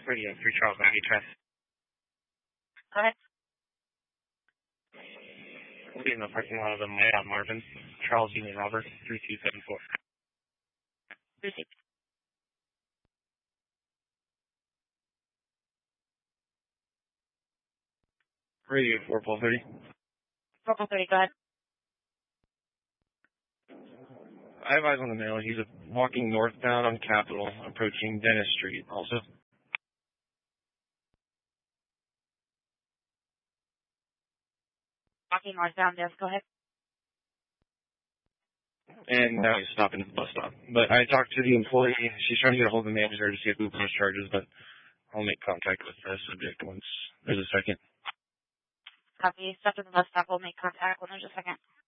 Radio 3 Charles, on traffic. Go ahead. We'll be in the parking lot of the Marriott Marvin, Charles Union Robert, 3274. 36. Radio 41230. 430, go ahead. I have eyes on the male. He's walking northbound on Capitol, approaching Dennis Street also. Walking northbound, yes, go ahead. And now he's stopping at the bus stop. But I talked to the employee. She's trying to get a hold of the manager to see if we press charges, but I'll make contact with the subject once there's a second. Copy. Stop at the bus stop. We'll make contact when there's a second.